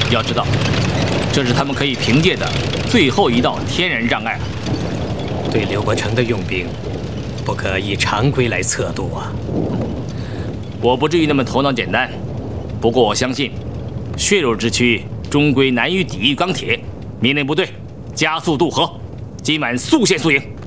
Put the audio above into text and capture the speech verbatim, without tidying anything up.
要知道，这是他们可以凭借的最后一道天然障碍了。 对刘伯承的用兵，不可以常规来测度啊。 我不至于那么头脑简单，不过我相信，血肉之躯终归难于抵御钢铁。命令部队加速渡河，今晚速线速营。